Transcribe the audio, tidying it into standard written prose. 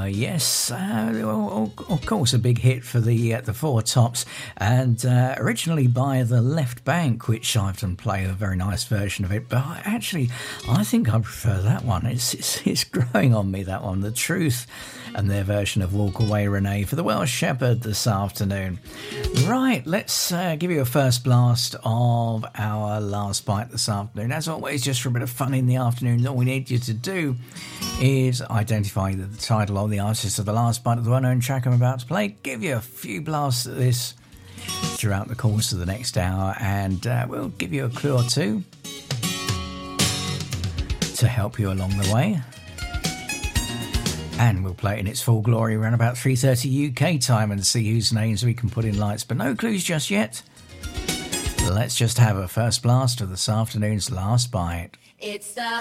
Yes, of course, a big hit for the Four Tops, and originally by the Left Bank, which I often play a very nice version of it. But I think I prefer that one. It's growing on me, that one, The Truth, and their version of Walk Away Renee for the Welsh Shepherd this afternoon. Right, let's give you a first blast of our last bite this afternoon. As always, just for a bit of fun in the afternoon, all we need you to do is identify the title or the artist of the last bite of the well-known track I'm about to play. Give you a few blasts at this throughout the course of the next hour, and we'll give you a clue or two to help you along the way. And we'll play it in its full glory around about 3:30 UK time and see whose names we can put in lights. But no clues just yet. Let's just have a first blast of this afternoon's last bite. It's the